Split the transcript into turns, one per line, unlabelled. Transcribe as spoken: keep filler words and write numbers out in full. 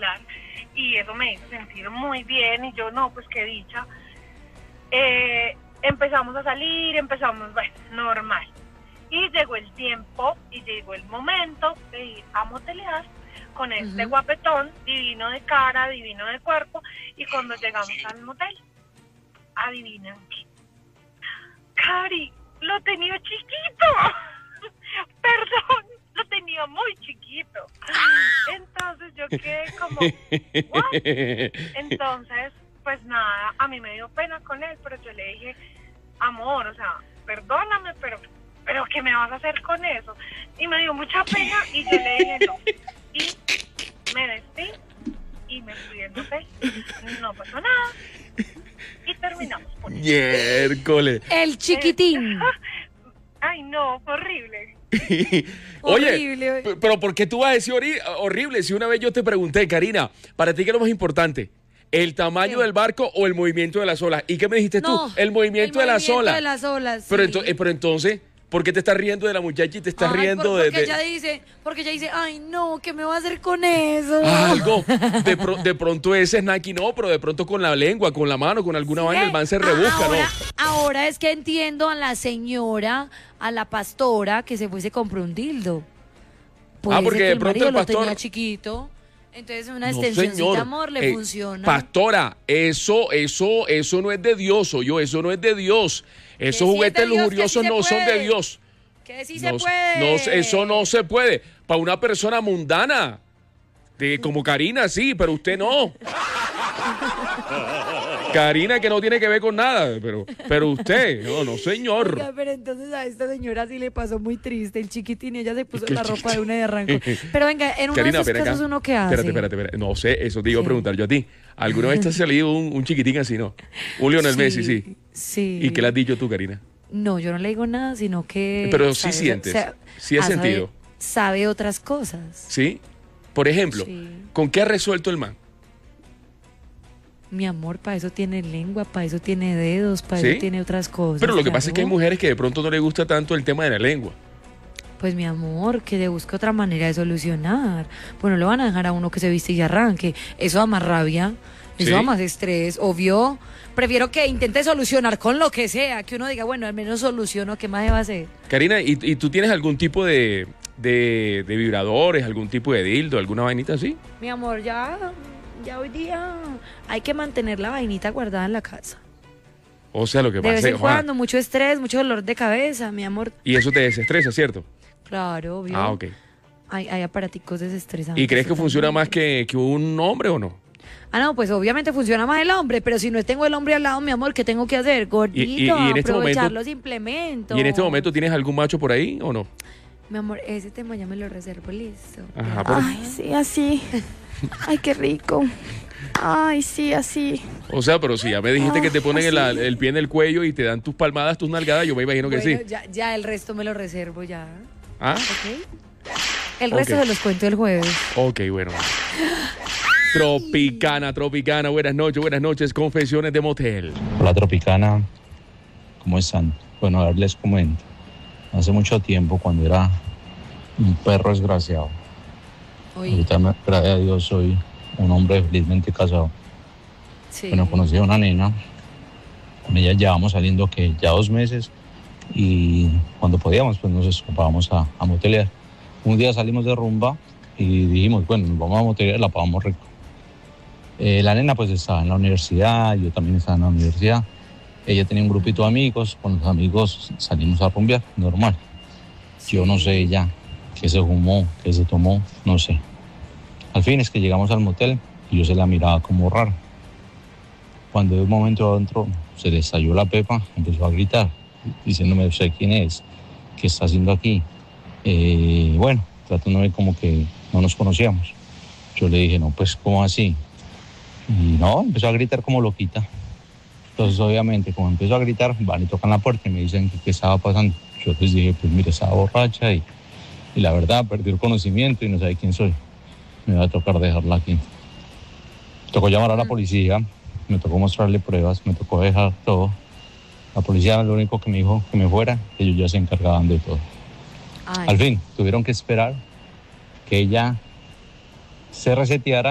hablar y eso me hizo sentir muy bien y yo, no, pues qué dicha. Eh, empezamos a salir, empezamos, bueno, normal. Y llegó el tiempo y llegó el momento de ir a motelear con este uh-huh. guapetón, divino de cara, divino de cuerpo, y cuando llegamos al motel, adivinen qué. Cari, lo tenía chiquito. Perdón, lo tenía muy chiquito. Entonces yo quedé como, ¿what? Entonces, pues nada, a mí me dio pena con él, pero yo le dije, amor, o sea, perdóname, pero, pero ¿qué me vas a hacer con eso? Y me dio mucha pena y yo le dije no. Y me vestí y me fui del motel. No pasó nada. Y terminamos por eso.
Miércoles.
El chiquitín.
Ay, no, fue horrible.
Oye,
horrible.
p- pero ¿por qué tú vas a decir hori- horrible? Si una vez yo te pregunté, Karina, ¿para ti qué es lo más importante? ¿El tamaño
¿Qué?
del barco o el movimiento de las olas? ¿Y qué me dijiste
No,
tú? El movimiento,
el
de, las
movimiento
olas.
de las olas.
Pero,
sí.
ento- eh, pero entonces, ¿por qué te estás riendo de la muchacha y te estás
Ay,
riendo
por-
de,
porque
de-
ella dice, porque ella dice, ay no, ¿qué me va a hacer con eso?
algo? De, pro- de pronto ese snacky no, pero de pronto con la lengua, con la mano, con alguna vaina, el man se rebusca,
ahora,
¿no?
Ahora es que entiendo a la señora, a la pastora, que se fue y se compró un dildo. Puede
Ah, porque
ser que
de
el
pronto
marido
el pastor-
lo tenía chiquito. Entonces una
No,
extensioncita,
señor.
amor, le
Eh,
funciona.
Pastora, eso, eso, eso no es de Dios, yo, eso no es de Dios. Esos
sí es
juguetes
de Dios, que
lujuriosos
sí se
no son de
puede.
Dios.
Que sí se
No,
puede.
no, eso no se puede. Para una persona mundana, de, como Karina, sí, pero usted no. Karina, que no tiene que ver con nada, pero, pero usted, no, no, señor.
Oiga, pero entonces a esta señora sí le pasó muy triste el chiquitín y ella se puso
¿Qué
la ropa
chiquitín?
de una de arranco. Pero venga, en uno
Karina,
de esos
ven acá.
casos uno qué hace.
Espérate, espérate, espérate. No sé, eso te iba a
Sí.
preguntar yo a ti. ¿Alguna vez te ha salido un, un chiquitín así, no? Un Lionel Messi, sí.
Sí.
¿Y qué le has dicho tú, Karina?
No, yo no le digo nada, sino que...
Pero sí
sabe-
sientes,
sa-
sí has
ah, sabe-
sentido.
Sabe otras cosas.
¿Sí? Por ejemplo,
Sí.
¿con qué ha resuelto el man?
Mi amor, para eso tiene lengua, para eso tiene dedos, para
¿Sí?
eso tiene otras cosas.
Pero lo que pasa es que hay
claro.
mujeres que de pronto no les gusta tanto el tema de la lengua.
Pues mi amor, que le busque otra manera de solucionar. Pues no le van a dejar a uno que se viste y arranque. Eso da más rabia, eso
¿Sí?
da más estrés, obvio. Prefiero que intente solucionar con lo que sea, que uno diga, bueno, al menos soluciono, ¿qué más se va a hacer?
Karina, ¿y, y tú tienes algún tipo de, de, de vibradores, algún tipo de dildo, alguna vainita así?
Mi amor, ya, ya hoy día hay que mantener la vainita guardada en la casa.
O sea, lo que
De
pasa
vez
es
en
que,
cuando, mucho estrés, mucho dolor de cabeza, mi amor.
y eso te desestresa, ¿cierto?
Claro, obvio.
Ah, ok.
Hay, hay aparaticos desestresantes.
¿Y crees que funciona
totalmente.
más que, que un hombre o no?
Ah, no, pues obviamente funciona más el hombre, pero si no tengo el hombre al lado, mi amor, ¿qué tengo que hacer? Gordito,
Y- y- y en este
aprovechar
momento-
los implementos.
¿Y en este momento tienes algún macho por ahí o no?
Mi amor, ese tema ya me lo reservo, listo.
Ajá, por-
Ay, sí, así. Ay, qué rico. Ay, sí, así.
O sea, pero si ya me dijiste
Ah,
que te ponen el,
así.
el pie en el cuello y te dan tus palmadas, tus nalgadas, yo me imagino que
Bueno,
sí.
ya, ya el resto me lo reservo ya.
¿Ah?
¿Ok? El resto
Ok.
se los cuento el jueves.
Ok, bueno. Tropicana, Tropicana, buenas noches, buenas noches, Confesiones de Motel.
Hola Tropicana, ¿cómo están? Bueno, a ver, les comento. Hace mucho tiempo, cuando era un perro desgraciado,
Oye,
ahorita, me- gracias a Dios, soy un hombre felizmente casado.
sí.
Bueno, conocí a una nena, con ella llevamos saliendo que ya dos meses y cuando podíamos, pues nos escapábamos a, a motelear. Un día salimos de rumba y dijimos, bueno, nos vamos a motelear, la pagamos rico. Eh, la nena pues estaba en la universidad, yo también estaba en la universidad. Ella tenía un grupito de amigos, con los amigos salimos a rumbear, normal. Yo no sé ella qué se fumó, qué se tomó, no sé. Al fin es que llegamos al motel y yo se la miraba como raro. Cuando de un momento a otro se le estalló la pepa, empezó a gritar, diciéndome, ¿usted quién es? ¿Qué está haciendo aquí? Eh, bueno, tratándome como que no nos conocíamos. Yo le dije, no, pues, ¿cómo así? Y no, empezó a gritar como loquita. Entonces, obviamente, como empezó a gritar, van y tocan la puerta y me dicen que qué estaba pasando. Yo les dije, pues mire, estaba borracha y, y la verdad, perdí el conocimiento y no sabe quién soy. Me va a tocar dejarla aquí. Me tocó llamar a la policía, me tocó mostrarle pruebas, me tocó dejar todo. La policía lo único que me dijo que me fuera, que ellos ya se encargaban de todo.
Ay.
Al fin, tuvieron que esperar que ella se reseteara